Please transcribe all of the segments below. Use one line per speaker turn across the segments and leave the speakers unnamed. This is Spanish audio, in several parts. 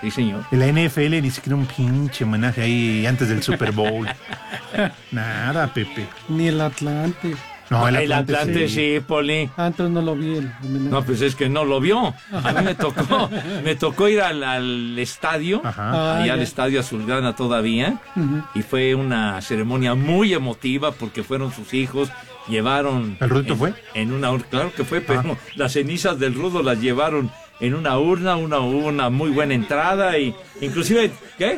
Sí, señor.
En la NFL ni siquiera un pinche homenaje ahí antes del Super Bowl. Nada, Pepe.
Ni el Atlante.
No,
el Atlante sí, Poli.
Entonces no lo vi.
No, pues es que no lo vio. A mí me tocó ir al estadio, allá al Estadio Azulgrana todavía, y fue una ceremonia muy emotiva porque fueron sus hijos, llevaron...
¿El Rudito fue?
En una urna, claro que fue, pero las cenizas del Rudo las llevaron en una urna, una muy buena entrada, y inclusive, ¿qué?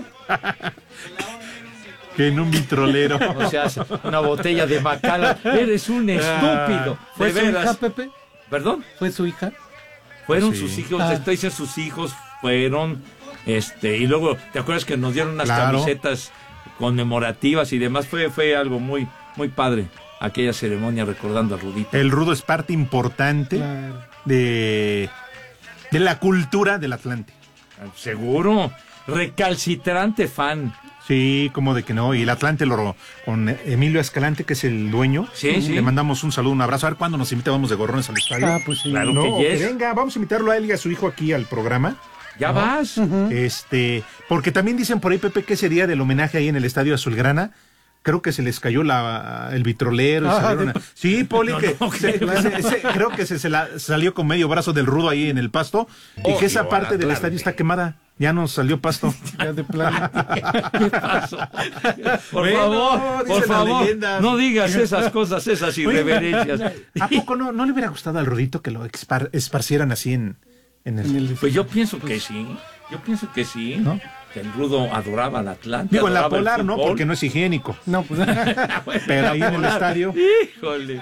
Que en un vitrolero.
O sea, una botella de Macallan. Eres un estúpido.
¿Fue
de
su
veras.
hija, Pepe?
¿Perdón?
¿Fue su hija?
Fueron
Sí.
sus hijos, estoy diciendo sus hijos fueron, y luego, ¿te acuerdas que nos dieron unas camisetas conmemorativas y demás? Fue algo muy, muy padre, aquella ceremonia recordando a Rudito.
El Rudo es parte importante de la cultura del Atlante.
Seguro, recalcitrante fan.
Sí, como de que no. Y el Atlante con Emilio Escalante, que es el dueño.
Sí.
Le mandamos un saludo, un abrazo. A ver cuándo nos invita, vamos de gorrones al estadio.
Pues sí.
Claro
No,
que yes.
venga, vamos a invitarlo a él y a su hijo aquí al programa.
Ya vas.
Porque también dicen por ahí, Pepe, que ese día del homenaje ahí en el Estadio Azulgrana, creo que se les cayó el vitrolero. Sí, Poli, creo que se salió con medio brazo del Rudo ahí en el pasto, y que esa parte del estadio está quemada. Ya nos salió pasto.
Ya de plano.
¿Qué pasó? Por favor, no digas esas cosas, esas irreverencias.
¿A poco no le hubiera gustado al Rudito que lo esparcieran así en el...
Pues yo pienso que sí.
¿No?
Que el Rudo adoraba al Atlante.
Digo, en la Polar no, porque no es higiénico.
No, pues.
Pero ahí en el estadio.
Híjole.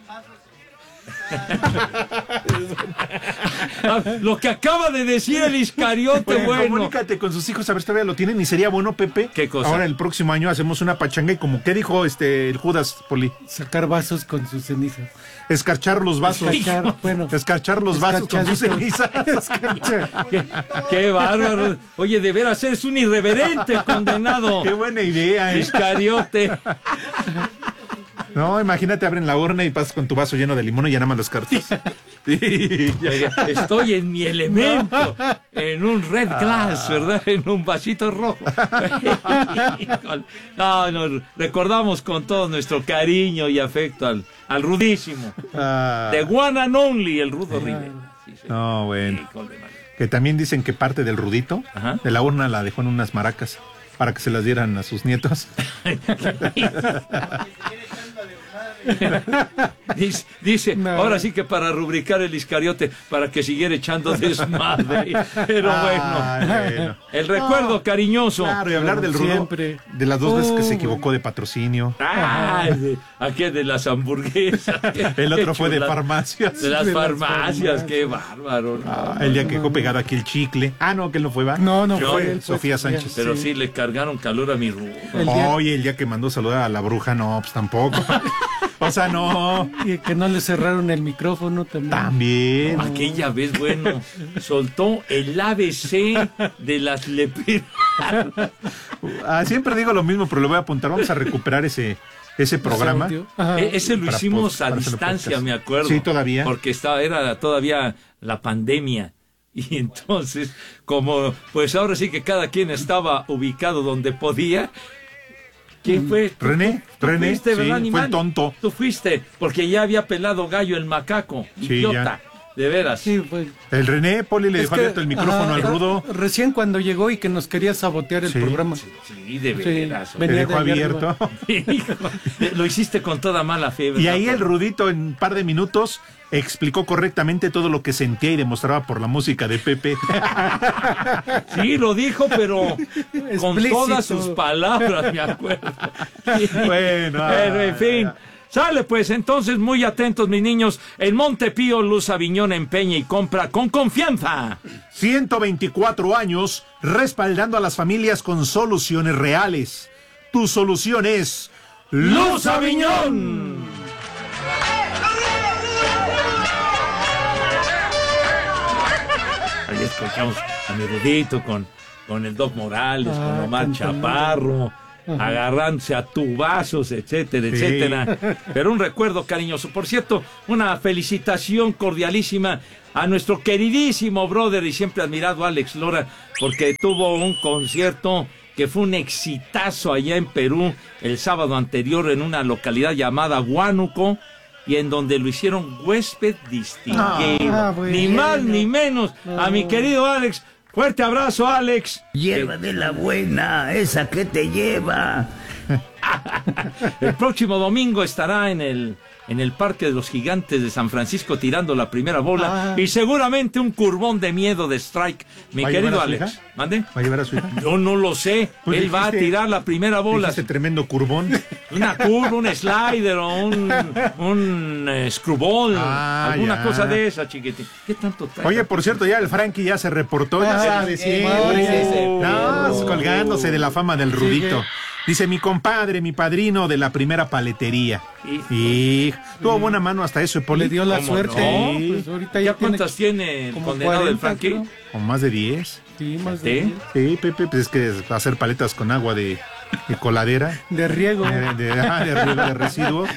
Lo que acaba de decir el Iscariote, bueno.
Comunícate con sus hijos a ver si todavía lo tienen, y sería bueno, Pepe.
¿Qué cosa?
Ahora el próximo año hacemos una pachanga y como, ¿qué dijo el Judas, Poli?
Sacar vasos con sus cenizas.
Escarchar los vasos. Escarchar los vasos con sus cenizas.
Qué bárbaro. Oye, de veras eres un irreverente, condenado.
Qué buena idea,
Iscariote.
No, imagínate, abren la urna y pasas con tu vaso lleno de limón y ya nada más los cartas. Sí.
Estoy en mi elemento, en un red glass, ¿verdad? En un vasito rojo. No, recordamos con todo nuestro cariño y afecto al Rudísimo. The one and only, el Rudo Rivera. Sí,
no, bueno. Que también dicen que parte del Rudito, de la urna la dejó en unas maracas para que se las dieran a sus nietos.
Dice, ahora sí que para rubricar el Iscariote, para que siguiera echando desmadre. Pero bueno, el recuerdo cariñoso.
Claro, y hablar del Rudo, siempre. De las dos veces que se equivocó de patrocinio.
Aquí de las hamburguesas.
El otro fue de farmacias.
De las farmacias, qué bárbaro.
El día que dejó pegado aquí el chicle. No, que él no fue, ¿va?
No
fue Sofía Sánchez.
Pero sí le cargaron calor a mi Rudo.
Oye, el día que mandó saludar a la bruja, no, pues tampoco. O sea, no.
Y que no le cerraron el micrófono también.
También.
Aquella vez, bueno, soltó el ABC de las leperas.
Siempre digo lo mismo, pero lo voy a apuntar. Vamos a recuperar ese programa.
Ese lo hicimos a distancia, me acuerdo.
Sí, todavía.
Porque era todavía la pandemia. Y entonces, como pues ahora sí que cada quien estaba ubicado donde podía. ¿Quién fue?
René,
fuiste, ¿verdad,
fue el tonto.
Tú fuiste, porque ya había pelado gallo el macaco, idiota, de veras.
Sí, pues.
El René, Poli le dejó abierto el micrófono al Rudo.
Recién cuando llegó y que nos quería sabotear el programa.
Sí, de veras.
Le dejó abierto.
Lo hiciste con toda mala fe.
Y ahí el Rudito en un par de minutos explicó correctamente todo lo que sentía y demostraba por la música de Pepe.
Sí, lo dijo, pero con todas sus palabras, me acuerdo.
Bueno,
pero en fin. Sale pues, entonces muy atentos mis niños, el Montepío Luz Aviñón empeña y compra con confianza.
124 años respaldando a las familias con soluciones reales. Tu solución es
Luz Aviñón. Ahí escuchamos a mi Rudito con el Doc Morales, con Omar Chaparro, agarrándose a tubazos, etcétera, etcétera. Pero un recuerdo cariñoso. Por cierto, una felicitación cordialísima a nuestro queridísimo brother y siempre admirado Alex Lora, porque tuvo un concierto que fue un exitazo allá en Perú el sábado anterior en una localidad llamada Huánuco, y en donde lo hicieron huésped distinguido. Ni más ni menos a mi querido Alex. Fuerte abrazo, Alex.
Hierba de la buena, esa que te lleva.
El próximo domingo estará en el Parque de los Gigantes de San Francisco tirando la primera bola y seguramente un curvón de miedo de strike. Mi querido Alex, ¿mande?
¿Va a llevar a su hija?
Yo no lo sé.
Pues
él va a tirar la primera bola.
Ese tremendo curvón.
Una curva, un slider o un screwball, alguna cosa de esa, chiquitín. ¿Qué tanto trae?
Oye, por cierto, ya el Frankie ya se reportó. Ya se colgándose de la fama del Rudito. Dice, mi compadre, mi padrino de la primera paletería. Y tuvo buena mano hasta eso, Poli.
Le dio la suerte.
No?
Sí. Pues ahorita
¿Ya cuántas tiene el condenado 40, del Frankie?
Creo.
Con más de 10.
Sí, más de 10.
Sí, Pepe, pues es que hacer paletas con agua de coladera.
De riego.
De riego, de residuos.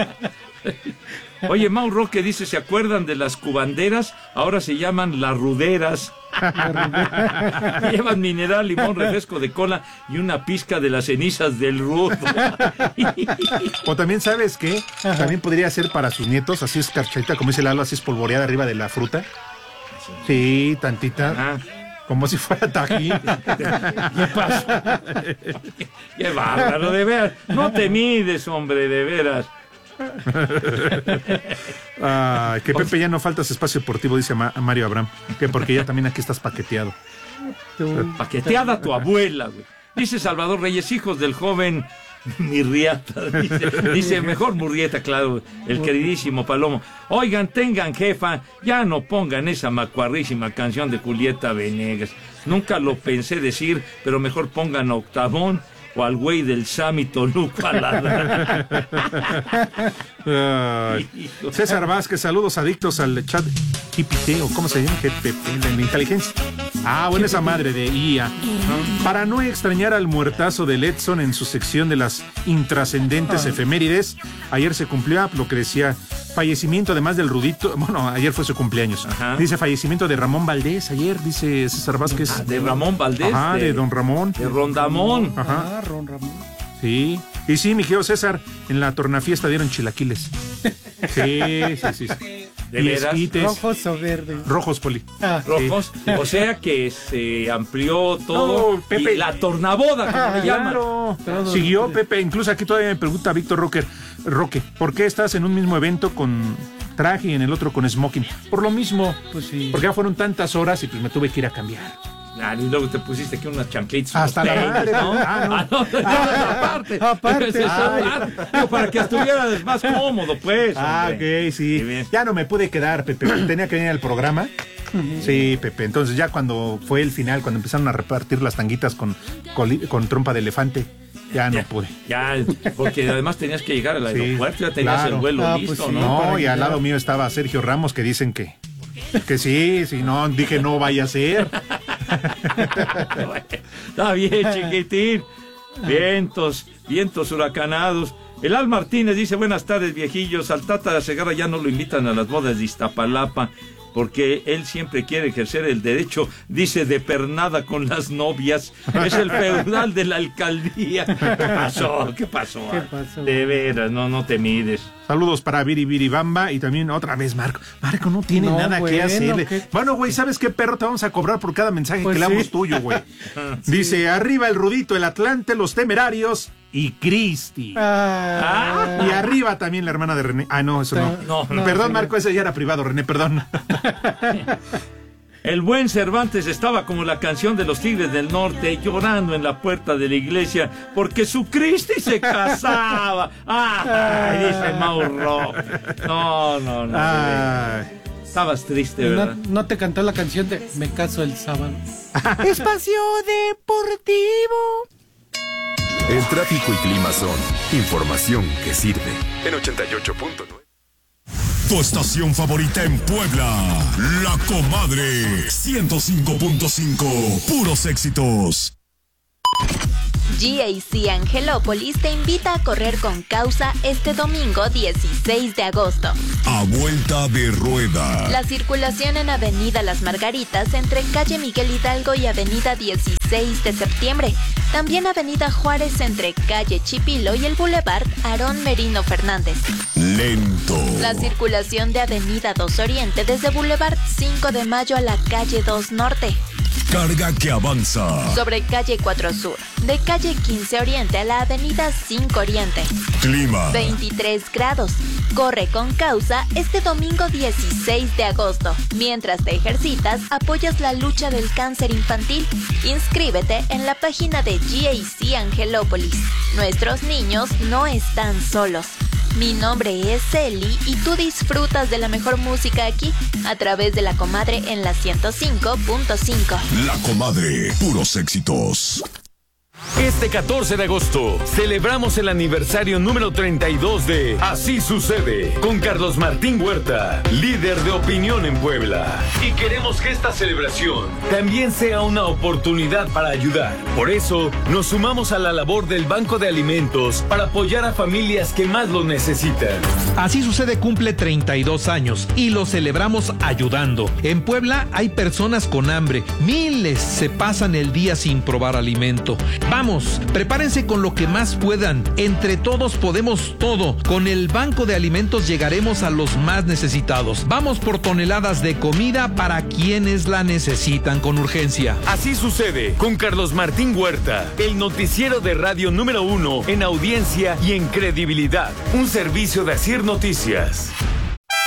Oye, Mau Roque dice, ¿se acuerdan de las cubanderas? Ahora se llaman las ruderas. Llevan mineral, limón, refresco de cola y una pizca de las cenizas del rudo.
O también, ¿sabes qué? También podría ser para sus nietos, así escarchadita, como dice Lalo, así espolvoreada arriba de la fruta. Sí, tantita. Como si fuera tajín.
¿Qué pasa? Qué bárbaro, de veras. No te mides, hombre, de veras.
Que Pepe ya no faltas espacio deportivo, dice Mario Abraham, que porque ya también aquí estás paqueteado.
Paqueteada tu abuela, güey. Dice Salvador Reyes, hijos del joven Murrieta. Dice mejor Murrieta, claro, el queridísimo Palomo. Oigan, tengan jefa, ya no pongan esa macuarrísima canción de Julieta Venegas. Nunca lo pensé decir, pero mejor pongan Octavón o al güey del Sammy Toluco a la...
César Vázquez, saludos adictos al chat GPT, o cómo se llama, GPP, de la inteligencia. Bueno, esa madre de IA. Para no extrañar al muertazo de Edson en su sección de las intrascendentes efemérides, ayer se cumplió lo que decía fallecimiento, además del Rudito. Bueno, ayer fue su cumpleaños. Dice fallecimiento de Ramón Valdés ayer, dice César Vázquez.
De Ramón Valdés.
De don Ramón.
De Rondamón.
Ron Ramón.
Sí. Y sí, mi querido César, en la tornafiesta dieron chilaquiles. Sí.
¿De veras?
¿Rojos o verdes?
Rojos, Poli.
Rojos. Sí. O sea que se amplió todo. No, Pepe. Y la tornaboda, como le llaman.
Claro. Siguió Pepe. Incluso aquí todavía me pregunta Víctor Roque, ¿por qué estás en un mismo evento con traje y en el otro con smoking? Por lo mismo. Pues sí. Porque ya fueron tantas horas y pues me tuve que ir a cambiar.
Y luego te pusiste aquí unas chanclitas.
Hasta la madre, ¿no?
Aparte. Para que estuvieras más cómodo, pues.
Ok, sí. Ya no me pude quedar, Pepe. Tenía que venir al programa. Sí, Pepe. Entonces ya cuando fue el final, cuando empezaron a repartir las tanguitas con trompa de elefante, ya no pude.
Ya, porque además tenías que llegar al aeropuerto, ya tenías el vuelo listo,
pues sí,
¿no?
No, y al lado mío estaba Sergio Ramos, que dicen que sí, no, dije no vaya a ser.
Está bien, chiquitín. Vientos huracanados. Elal Martínez dice, buenas tardes, viejillos. Al Tata Segarra ya no lo invitan a las bodas de Iztapalapa porque él siempre quiere ejercer el derecho, dice, de pernada con las novias. Es el feudal de la alcaldía. ¿Qué pasó? De veras, no te mides.
Saludos para Viri Bamba y también otra vez Marco. Marco no tiene nada que hacerle. Bueno, güey, ¿sabes qué, perro? Te vamos a cobrar por cada mensaje que leamos tuyo, güey. Dice, arriba el Rudito, el Atlante, los Temerarios y Cristi. Y arriba también la hermana de René. No, eso no. Perdón, Marco, ese ya era privado, René, perdón.
El buen Cervantes estaba como la canción de los Tigres del Norte, llorando en la puerta de la iglesia porque su Cristi se casaba. Dice Mauro. No. Estabas triste, ¿verdad?
No te cantó la canción de Me caso el sábado.
Espacio Deportivo.
El tráfico y clima son información que sirve. En 88.9.
Tu estación favorita en Puebla, La Comadre 105.5, puros éxitos.
GAC Angelópolis te invita a correr con causa este domingo 16 de agosto.
A vuelta de rueda.
La circulación en Avenida Las Margaritas entre calle Miguel Hidalgo y Avenida 16 de septiembre. También Avenida Juárez entre calle Chipilo y el Boulevard Aarón Merino Fernández.
Lento.
La circulación de Avenida 2 Oriente desde Boulevard 5 de Mayo a la calle 2 Norte.
Carga que avanza.
Sobre calle 4 Sur, de calle 15 Oriente a la avenida 5 Oriente.
Clima.
23 grados. Corre con causa este domingo 16 de agosto. Mientras te ejercitas, apoyas la lucha del cáncer infantil. Inscríbete en la página de GAC Angelópolis. Nuestros niños no están solos. Mi nombre es Eli y tú disfrutas de la mejor música aquí a través de La Comadre en la 105.5.
La Comadre, puros éxitos.
Este 14 de agosto celebramos el aniversario número 32 de Así Sucede con Carlos Martín Huerta, líder de opinión en Puebla. Y queremos que esta celebración también sea una oportunidad para ayudar. Por eso nos sumamos a la labor del Banco de Alimentos para apoyar a familias que más lo necesitan.
Así Sucede cumple 32 años y lo celebramos ayudando. En Puebla hay personas con hambre, miles se pasan el día sin probar alimento. Vamos, prepárense con lo que más puedan. Entre todos podemos todo. Con el Banco de Alimentos llegaremos a los más necesitados. Vamos por toneladas de comida para quienes la necesitan con urgencia.
Así Sucede con Carlos Martín Huerta, el noticiero de radio número 1 en audiencia y en credibilidad. Un servicio de Asir Noticias.